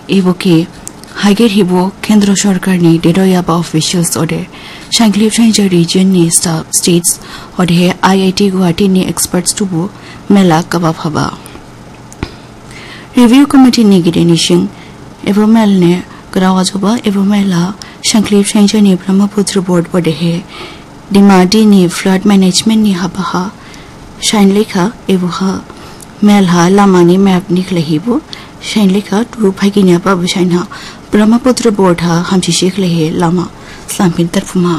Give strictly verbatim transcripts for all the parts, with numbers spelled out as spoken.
एबोके हाइगेर हिबो केंद्र सरकार नि डेरोयाबा ऑफिशियल्स ओडे शांगलिप साइंजर रीजन नि स्टेट्स ओडे आईआईटी गुवाहाटी नि एक्सपर्ट्स टुबो मेला कबा फबा रिव्यू कमिटी नि गिदेनिशिं एबोमेल ने ग्रावाजोबा एबोमेला शांगलिप साइंजर नि ब्रह्मपुत्र बोर्ड ओडे हे दिमादी नि फ्लड मैनेजमेंट नि हाबा शाइनलेखा एबोहा मेलहा लामानि मैप निखलेहिबो शाइनलेखा टु फाइगिनियाबा बसाइना ब्रह्मपुत्र बोर्ड हा हमसी शेखलेहे लामा स्लामपिन तरफुमा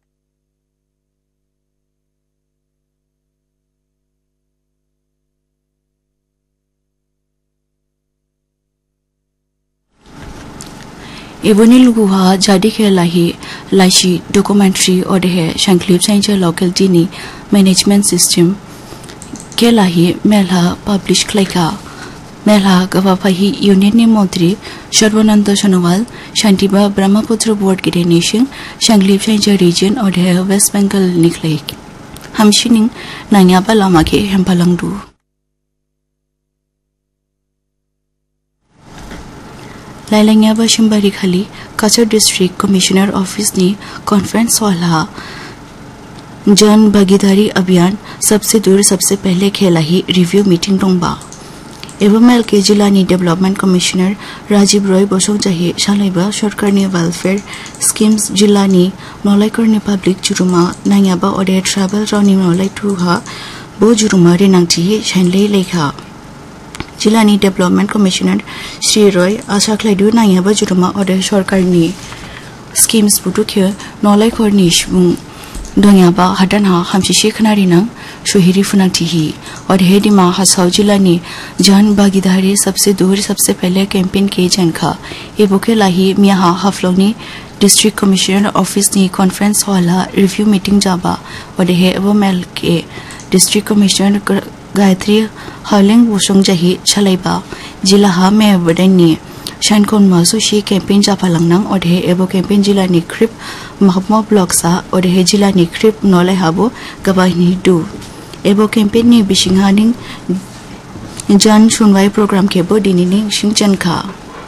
एबोनी लुगुहा जादी खेलाही लाइशी डॉक्यूमेंट्री और है शांगलिप साइंजर लोकलिटी नि मैनेजमेंट सिस्टम केलाही मेलहा पब्लिश खलाइका मेलहा गवाफाही यूनियन नि मंत्री सर्वानंद सोनोवाल शांतिबा ब्रह्मपुत्र बोर्ड के नेशन शांगलिप साइंजर रीजन और है वेस्ट बंगाल निखले हमशिनिंग नान्याबा लामा के हेम्पालंगदु लाइलांग्याबा शिंबारी खाली काचर डिस्ट्रिक्ट कमिश्नर ऑफिस नि कॉन्फ्रेंस वाला जन भागीदारी अभियान सबसे दूर सबसे पहले खेलाही रिव्यू मीटिंग रोंबा एवमेल के जिला नि डेवलपमेंट कमिश्नर राजीव रॉय बसोजाही शालाइबा सरकार नि वेलफेयर स्कीम्स जिला नि नलाइकर नि पब्लिक जुरुमा नायाबा ओडे ट्राइबल रावनि नलाइ टुहा बो जुरुमा रेनांथि शाइनले लेखा जिला नि डेवलपमेंट कमिश्नर श्री रॉय आशा खालाइदु नायाबा जुरुमा ओडे सरकार नि स्कीम्स बुटुखे नलाइकर नि सुबुं दोंयाबा हादानहा हामसिसि खनारिनां सुहिरी फुनांथिहि और हेडिमा हासाव जिलानि जन भागीदारी सबसे दूर सबसे पहले कैंपेन के जनखा एबोके लाही मियाहा हाफलोनी डिस्ट्रिक्ट कमिश्नर ऑफिस नि कॉन्फ्रेंस वाला रिव्यू मीटिंग जाबा और हे एबोमेल के डिस्ट्रिक्ट कमिश्नर गायत्री हालिंग वसंगजाही छलाइबा जिला हा मे बदनि शानकोन मासुशी कैंपेन जाफालांगनां और हे एबो कैंपेन जिला नि क्रिप महबमा ब्लॉक सा और हे जिला नि क्रिप नले हाबो गबाहिनी दु एबो कैंपेन नि बिसिंहानिं जन सुनवाई प्रोग्राम के बो दिनिनि सिंचनखा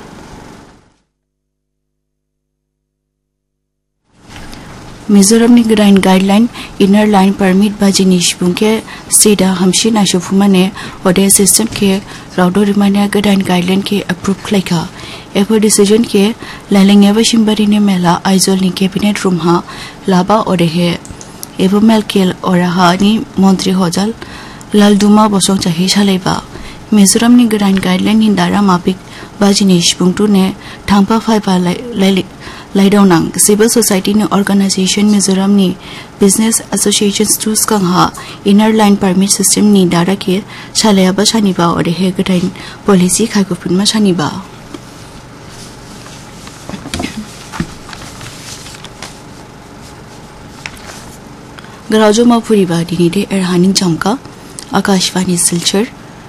मिजोरम नि गोदान गाइडलाइन इनर लाइन परमिट बाजिनि सिबुंके सीधा हमसी नाशुफुमाने ओडे सिस्टम के राउडो रिमाने गोदान गाइडलाइन के अप्रूव खलाइखा एफो डिसीजन के लाइलेंगेबा शिंबारी ने मेला आइजोल नि कैबिनेट रूम हा लाबा ओडे हे एबो मेल केल ओराहा नि मंत्री हजाल लालदुमा बसों चाहे छलाइबा मिजोरम नि गोदान गाइडलाइन नि दारा मापिक बाजिनि सिबुंतु ने थांपा फाइबा लाइले लाइदाउनां सिविल सोसाइटी नि ऑर्गेनाइजेशन मिजोरम नि business associations to स्कंहा inner line permit system नि दारा के छलायाबा सानिबा और हे गोदान पॉलिसी खायगुफिनमा सानिबा गराजो माफुरीबा दिनिदे एरहानिं जामका आकाशवाणी सिलचर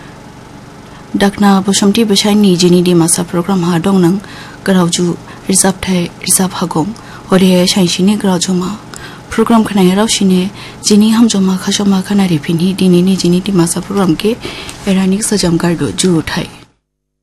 डकना बसमती बसाइनि जिनि दिमासा प्रोग्राम हा दंनां गरावजु रिजार्व थाय रिजार्व हागं और हे साइसिनि गरावजमा प्रोग्राम खनाय रावसिने जिनि हमजमा खासमा खानारि फिनहि दिनिनि जिनि दिमासा प्रोग्राम के एरानिक सजम गारदो जु थाय